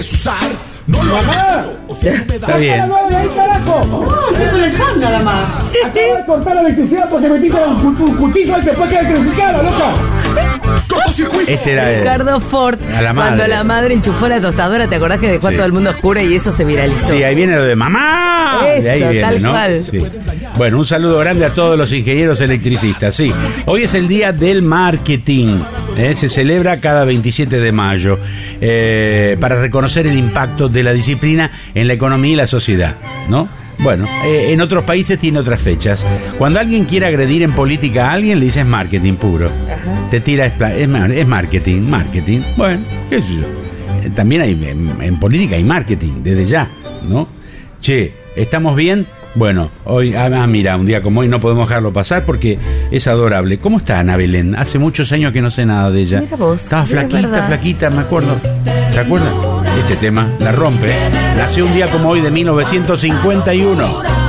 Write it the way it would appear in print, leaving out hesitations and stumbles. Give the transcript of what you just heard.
usar. No lo ¡Mamá! Está bien. ¡Ahí, carajo! Con el fan nada más. Acabo de cortar la electricidad porque metiste un cuchillo ahí que después queda electrificada, loca. Este era Ricardo Ford, a la madre. cuando la madre enchufó la tostadora, ¿te acordás que dejó a todo el mundo oscuro y eso se viralizó? Sí, ahí viene lo de mamá. Eso, de ahí viene, tal ¿no? cual. Sí. Bueno, un saludo grande a todos los ingenieros electricistas. Sí, hoy es el día del marketing. Se celebra cada 27 de mayo para reconocer el impacto de la disciplina en la economía y la sociedad, ¿no? Bueno, en otros países tiene otras fechas. Cuando alguien quiere agredir en política a alguien, le dices marketing puro. Ajá. Te tira, es marketing. Bueno, qué sé yo. También hay, en política hay marketing, desde ya, ¿no? Che, ¿estamos bien? Bueno, hoy, mira, un día como hoy no podemos dejarlo pasar porque es adorable. ¿Cómo está Ana Belén? Hace muchos años que no sé nada de ella. Mira vos. Estaba flaquita, me acuerdo. ¿Se acuerdan? Este tema la rompe. Nació un día como hoy de 1951.